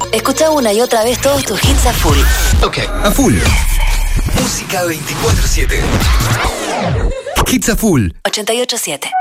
Escucha una y otra vez todos tus hits a full. Ok, a full. Música 24/7. Hits a full. 88.7.